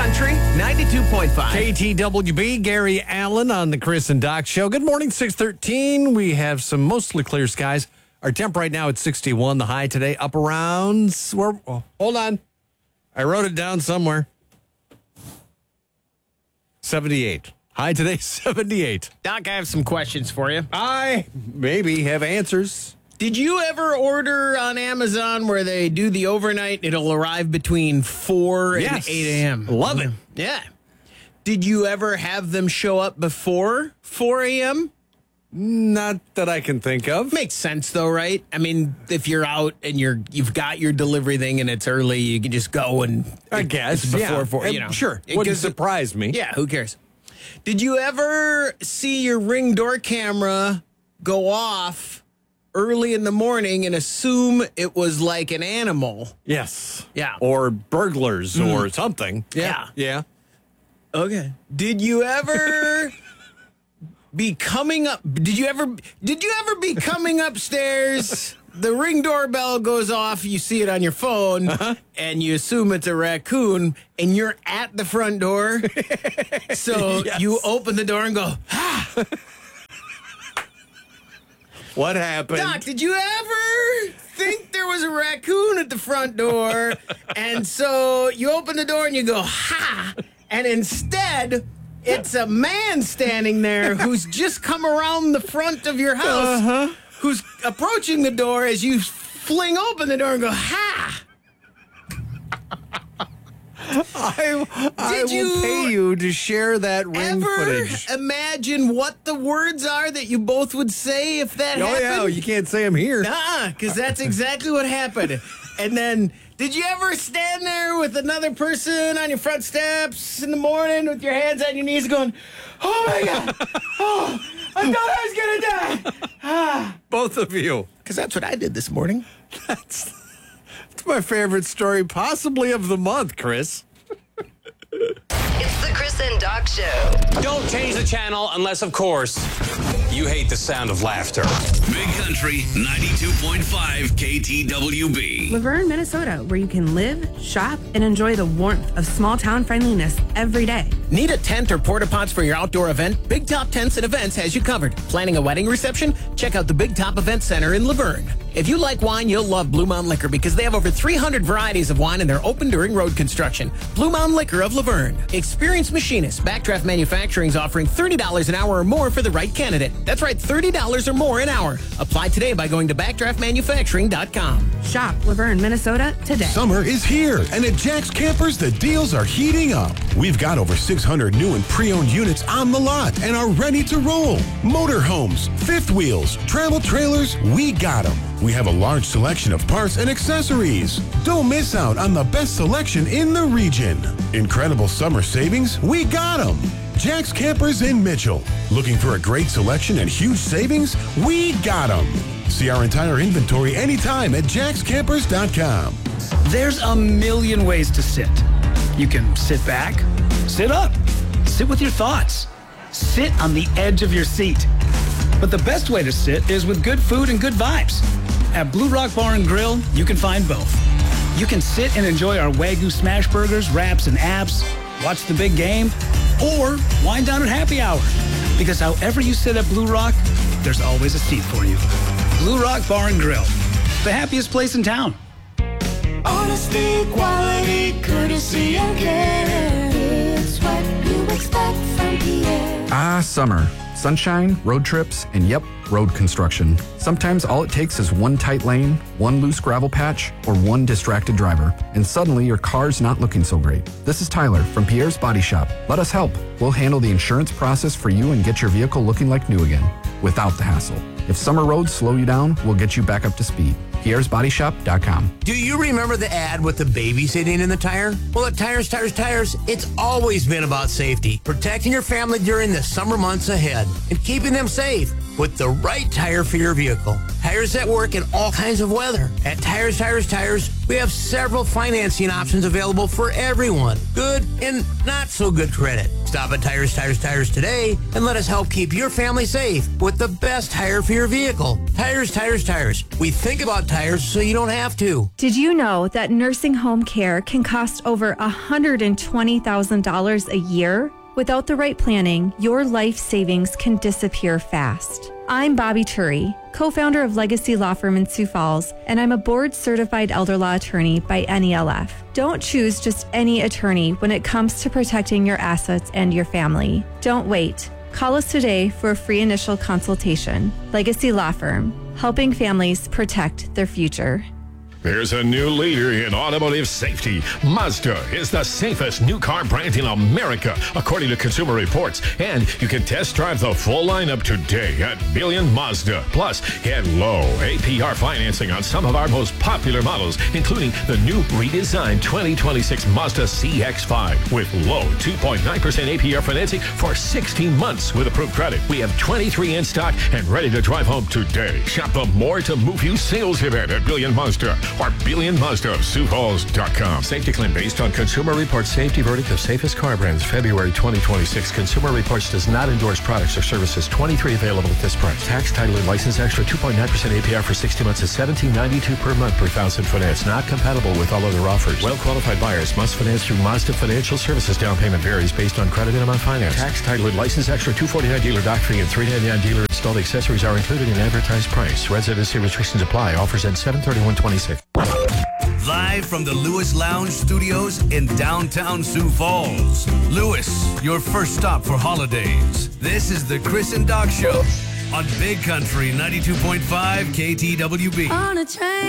Country 92.5. KTWB, Gary Allen on the Chris and Doc Show. Good morning, 6:13. We have some mostly clear skies. Our temp right now at 61. The high today up around... hold on. I wrote it down somewhere. 78. High today, 78. Doc, I have some questions for you. I maybe have answers. Did you ever order on Amazon where they do the overnight? It'll arrive between 4 and 8 a.m. Love it. Yeah. Did you ever have them show up before 4 a.m.? Not that I can think of. Makes sense, though, right? I mean, if you're out and you've got your delivery thing and it's early, you can just go and... I guess, it's before 4, Sure. It wouldn't surprise me. Yeah, who cares? Did you ever see your Ring door camera go off early in the morning and assume it was like an animal? Yes. Yeah. Or burglars or something. Yeah. Yeah. Okay. Did you ever be coming up? Did you ever be coming upstairs? The Ring doorbell goes off. You see it on your phone, and you assume it's a raccoon, and you're at the front door. So you open the door and go, ah. What happened? Doc, did you ever think there was a raccoon at the front door? And so you open the door and you go, ha! And instead, it's a man standing there who's just come around the front of your house, who's approaching the door as you fling open the door and go, ha! I will pay you to share that Ring footage. Imagine what the words are that you both would say if that happened? Oh, yeah, you can't say them here. Nah, because that's exactly what happened. And then, did you ever stand there with another person on your front steps in the morning with your hands on your knees going, oh my God, oh, I thought I was going to die. Both of you. Because that's what I did this morning. That's my favorite story, possibly of the month, Chris. It's the Chris and Doc Show. Don't change the channel unless, of course, you hate the sound of laughter. Big Country 92.5 KTWB. Laverne, Minnesota, where you can live, shop, and enjoy the warmth of small town friendliness every day. Need a tent or porta pots for your outdoor event? Big Top Tents and Events has you covered. Planning a wedding reception? Check out the Big Top Event Center in Laverne. If you like wine, you'll love Blue Mountain Liquor because they have over 300 varieties of wine and they're open during road construction. Blue Mountain Liquor of Laverne. Experienced machinists. Backdraft Manufacturing is offering $30 an hour or more for the right candidate. That's right, $30 or more an hour. Apply today by going to backdraftmanufacturing.com. Shop Laverne, Minnesota today. Summer is here, and at Jack's Campers, the deals are heating up. We've got over 600 new and pre-owned units on the lot and are ready to roll. Motorhomes, fifth wheels, travel trailers, we got them. We have a large selection of parts and accessories. Don't miss out on the best selection in the region. Incredible summer savings, we got them. Jack's Campers in Mitchell. Looking for a great selection and huge savings? We got them. See our entire inventory anytime at jackscampers.com. There's a million ways to sit. You can sit back, sit up, sit with your thoughts, sit on the edge of your seat. But the best way to sit is with good food and good vibes. At Blue Rock Bar and Grill, you can find both. You can sit and enjoy our Wagyu smash burgers, wraps, and apps, watch the big game, or wind down at happy hour. Because however you sit at Blue Rock, there's always a seat for you. Blue Rock Bar and Grill, the happiest place in town. Honesty, quality, courtesy, and care. It's what you expect from Pierre. Ah, summer. Sunshine, road trips, and yep, road construction. Sometimes all it takes is one tight lane, one loose gravel patch, or one distracted driver, and suddenly your car's not looking so great. This is Tyler from Pierre's Body Shop. Let us help. We'll handle the insurance process for you and get your vehicle looking like new again, without the hassle. If summer roads slow you down, we'll get you back up to speed. Pierre'sBodyShop.com. Do you remember the ad with the baby sitting in the tire? Well, at Tires, it's always been about safety, protecting your family during the summer months ahead, and keeping them safe. with the right tire for your vehicle. Tires that work in all kinds of weather. At Tires, we have several financing options available for everyone. Good and not so good credit. Stop at Tires today and let us help keep your family safe with the best tire for your vehicle. Tires. We think about tires so you don't have to. Did you know that nursing home care can cost over $120,000 a year? Without the right planning, your life savings can disappear fast. I'm Bobby Turi, co-founder of Legacy Law Firm in Sioux Falls, and I'm a board-certified elder law attorney by NELF. Don't choose just any attorney when it comes to protecting your assets and your family. Don't wait. Call us today for a free initial consultation. Legacy Law Firm, helping families protect their future. There's a new leader in automotive safety. Mazda is the safest new car brand in America, according to Consumer Reports. And you can test drive the full lineup today at Billion Mazda. Plus, get low APR financing on some of our most popular models, including the new redesigned 2026 Mazda CX-5 with low 2.9% APR financing for 16 months with approved credit. We have 23 in stock and ready to drive home today. Shop the More to Move You sales event at Billion Mazda or Billion Mazda of SiouxFalls.com. Safety claim based on Consumer Reports safety verdict of safest car brands, February 2026. Consumer Reports does not endorse products or services. 23 available at this price. Tax, title, and license extra 2.9% APR for 60 months is $17.92 per month per thousand finance. Not compatible with all other offers. Well-qualified buyers must finance through Mazda Financial Services. Down payment varies based on credit and amount financed. Tax, title, and license extra $249 dealer dock fee and $399 dealer installed accessories are included in advertised price. Residency restrictions apply. Offers end 7/31/26. Live from the Lewis Lounge Studios in downtown Sioux Falls. Lewis, your first stop for holidays. This is the Chris and Doc Show on Big Country 92.5 KTWB. On a train.